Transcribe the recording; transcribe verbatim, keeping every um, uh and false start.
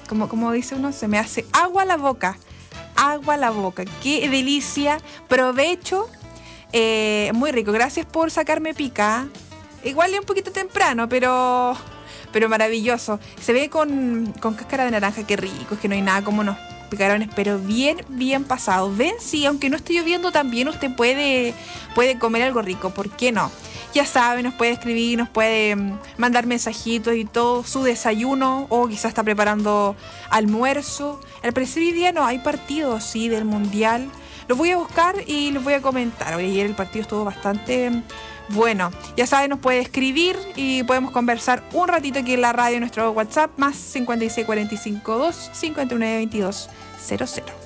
como, como dice uno, se me hace agua la boca. Agua la boca. Qué delicia. Provecho. Eh, muy rico. Gracias por sacarme pica. Igual es un poquito temprano, pero pero maravilloso. Se ve con, con cáscara de naranja. Qué rico. Es que no hay nada como unos picarones, pero bien, bien pasados. Ven, sí, aunque no esté lloviendo, también usted puede, puede comer algo rico. ¿Por qué no? Ya sabe, nos puede escribir, nos puede mandar mensajitos y todo, su desayuno, o quizás está preparando almuerzo. Al parecer hoy día no hay partido, sí, del Mundial. Los voy a buscar y los voy a comentar. Hoy ayer el partido estuvo bastante bueno. Ya sabe, nos puede escribir y podemos conversar un ratito aquí en la radio, en nuestro WhatsApp, más cincuenta y seis cuarenta y cinco dos cincuenta y nueve veintidós cero cero.